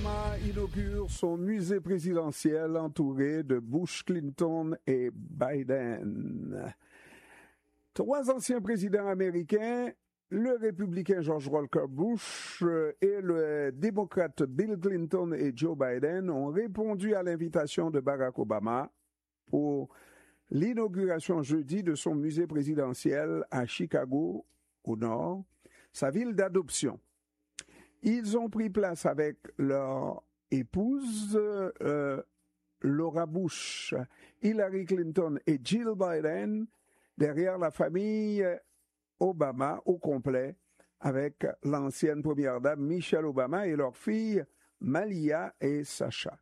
Obama inaugure son musée présidentiel entouré de Bush, Clinton et Biden. Trois anciens présidents américains, le républicain George Walker Bush et le démocrate Bill Clinton et Joe Biden, ont répondu à l'invitation de Barack Obama pour l'inauguration jeudi de son musée présidentiel à Chicago, au nord, sa ville d'adoption. Ils ont pris place avec leur épouse, Laura Bush, Hillary Clinton et Jill Biden, derrière la famille Obama au complet, avec l'ancienne première dame Michelle Obama et leurs filles Malia et Sacha.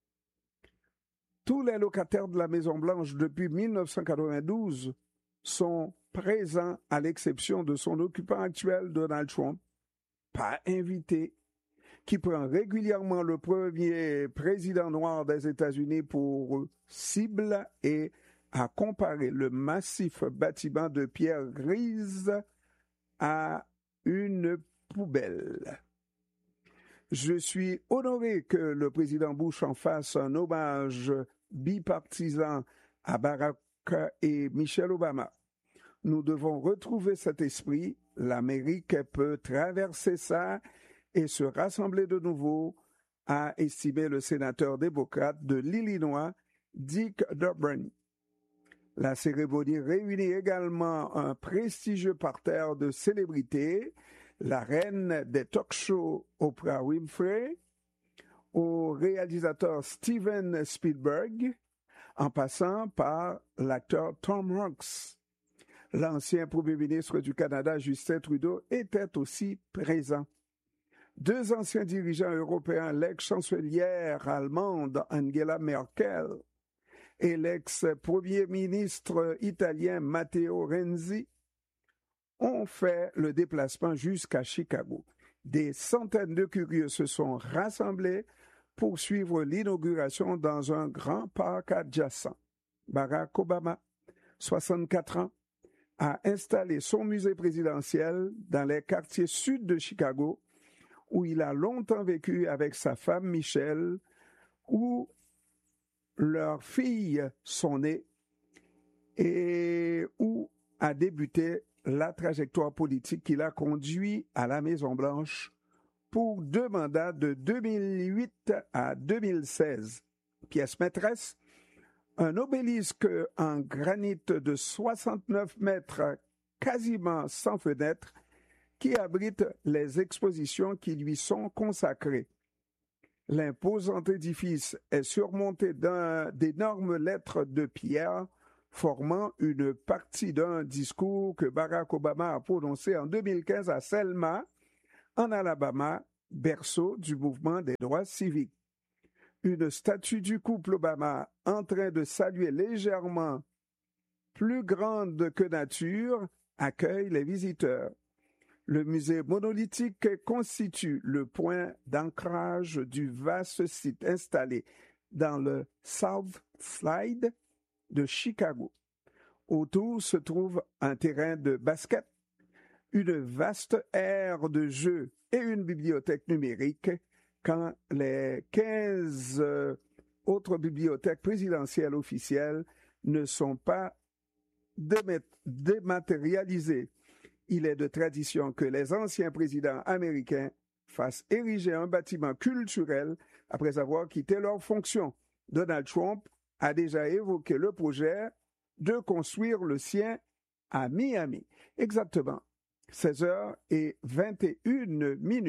Tous les locataires de la Maison-Blanche depuis 1992 sont présents à l'exception de son occupant actuel, Donald Trump, pas invité, qui prend régulièrement le premier président noir des États-Unis pour cible et a comparé le massif bâtiment de pierre grise à une poubelle. Je suis honoré que le président Bush en fasse un hommage bipartisan à Barack et Michelle Obama. Nous devons retrouver cet esprit. L'Amérique peut traverser ça et se rassembler de nouveau, a estimé le sénateur démocrate de l'Illinois, Dick Durbin. La cérémonie réunit également un prestigieux parterre de célébrités, la reine des talk-shows Oprah Winfrey, au réalisateur Steven Spielberg, en passant par l'acteur Tom Hanks. L'ancien premier ministre du Canada, Justin Trudeau, était aussi présent. Deux anciens dirigeants européens, l'ex-chancelière allemande Angela Merkel et l'ex-premier ministre italien Matteo Renzi, ont fait le déplacement jusqu'à Chicago. Des centaines de curieux se sont rassemblés pour suivre l'inauguration dans un grand parc adjacent. Barack Obama, 64 ans, a installé son musée présidentiel dans les quartiers sud de Chicago, où il a longtemps vécu avec sa femme Michelle, où leurs filles sont nées et où a débuté la trajectoire politique qui l'a conduit à la Maison-Blanche pour 2 mandats de 2008 à 2016. Pièce maîtresse, un obélisque en granit de 69 mètres, quasiment sans fenêtre, qui abrite les expositions qui lui sont consacrées. L'imposant édifice est surmonté d'énormes lettres de pierre formant une partie d'un discours que Barack Obama a prononcé en 2015 à Selma, en Alabama, berceau du mouvement des droits civiques. Une statue du couple Obama en train de saluer légèrement, plus grande que nature, accueille les visiteurs. Le musée monolithique constitue le point d'ancrage du vaste site installé dans le South Side de Chicago. Autour se trouve un terrain de basket, une vaste aire de jeux et une bibliothèque numérique, quand les 15 autres bibliothèques présidentielles officielles ne sont pas dématérialisées. Il est de tradition que les anciens présidents américains fassent ériger un bâtiment culturel après avoir quitté leur fonction. Donald Trump a déjà évoqué le projet de construire le sien à Miami. Exactement 16h21.